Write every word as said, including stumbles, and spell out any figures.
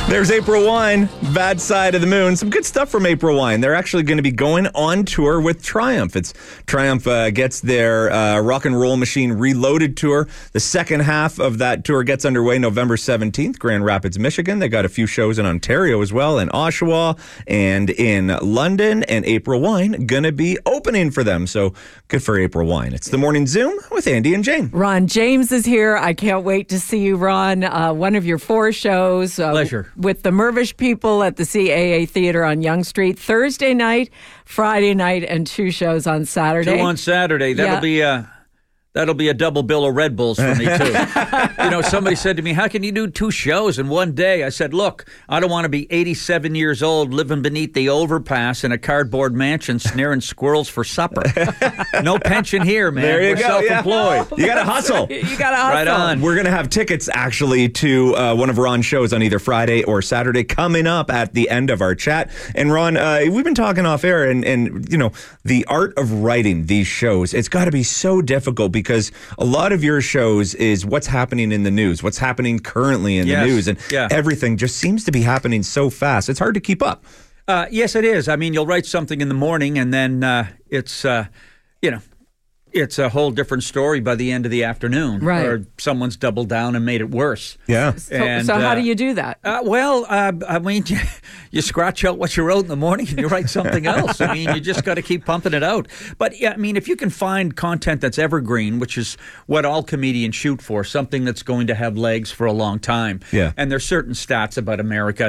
There's April Wine, Bad Side of the Moon. Some good stuff from April Wine. They're actually going to be going on tour with Triumph. It's Triumph uh, gets their uh, Rock and Roll Machine Reloaded tour. The second half of that tour gets underway November seventeenth, Grand Rapids, Michigan. They got a few shows in Ontario as well, in Oshawa and in London. And April Wine going to be opening for them. So good for April Wine. It's the Morning Zoom with Andy and Jane. Ron James is here. I can't wait to see you, Ron. Uh, one of your four shows. Uh, Pleasure. With the Mirvish people at the C A A Theater on Yonge Street, Thursday night, Friday night, and two shows on Saturday. Two on Saturday. That'll Yeah. be a that'll be a double bill of Red Bulls for me too. You know, somebody said to me, "How can you do two shows in one day?" I said, "Look, I don't want to be eighty-seven years old living beneath the overpass in a cardboard mansion snaring squirrels for supper. No pension here, man. There you We're go, yeah. self-employed. You got to hustle. You got to hustle. Right on. We're going to have tickets actually to uh, one of Ron's shows on either Friday or Saturday coming up at the end of our chat. And Ron, uh, we've been talking off air and, and, you know, the art of writing these shows, it's got to be so difficult because a lot of your shows is what's happening in the news, what's happening currently in Yes. the news. And Yeah. everything just seems to be happening so fast. It's hard to keep up. Uh, yes, it is. I mean, you'll write something in the morning, and then uh, it's, uh, you know, it's a whole different story by the end of the afternoon. Right. Or someone's doubled down and made it worse. Yeah. So, And, so how uh, do you do that? Uh, well, uh, I mean, you, you scratch out what you wrote in the morning and you write something else. I mean, you just got to keep pumping it out. But, yeah, I mean, if you can find content that's evergreen, which is what all comedians shoot for, something that's going to have legs for a long time. Yeah. And there's certain stats about America